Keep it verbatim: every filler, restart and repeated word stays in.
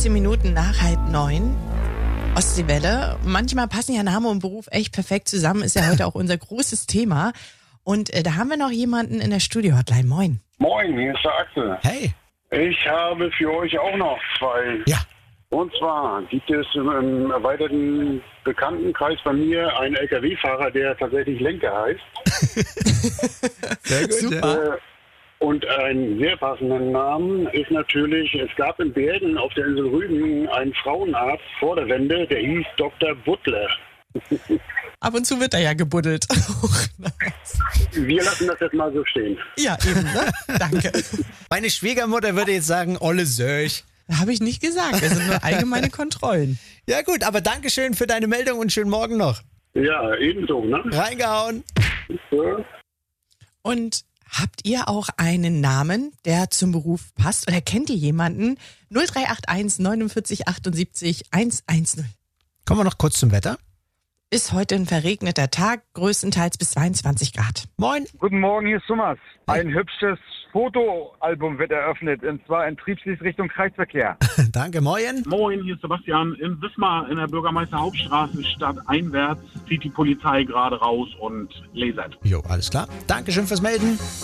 fünfzehn Minuten nach halb neun. Ostseewelle. Manchmal passen ja Name und Beruf echt perfekt zusammen. Ist ja heute auch unser großes Thema. Und äh, da haben wir noch jemanden in der Studio-Hotline. Moin. Moin, hier ist der Axel. Hey. Ich habe für euch auch noch zwei. Ja. Und zwar gibt es im erweiterten Bekanntenkreis bei mir einen L K W-Fahrer, der tatsächlich Lenker heißt. Sehr gut. Super. Äh, Und einen sehr passenden Namen ist natürlich, es gab in Bergen auf der Insel Rügen einen Frauenarzt vor der Wende, der hieß Doktor Butler. Ab und zu wird er ja gebuddelt. Wir lassen das jetzt mal so stehen. Ja, eben, ne? Danke. Meine Schwiegermutter würde jetzt sagen, Olle Sörch. Habe ich nicht gesagt. Das sind nur allgemeine Kontrollen. Ja gut, aber Dankeschön für deine Meldung und schönen Morgen noch. Ja, ebenso, ne? Reingehauen. Ja. Und habt ihr auch einen Namen, der zum Beruf passt? Oder kennt ihr jemanden? null drei acht eins neunundvierzig achtundsiebzig hundertzehn. Kommen wir noch kurz zum Wetter. Ist heute ein verregneter Tag, größtenteils bis zweiundzwanzig Grad. Moin. Guten Morgen, hier ist Thomas. Ein hübsches Fotoalbum wird eröffnet, und zwar in Triebslies Richtung Kreisverkehr. Danke, moin. Moin, hier ist Sebastian. In Wismar in der Bürgermeister-Hauptstraße stadteinwärts zieht die Polizei gerade raus und lasert. Jo, alles klar. Dankeschön fürs Melden.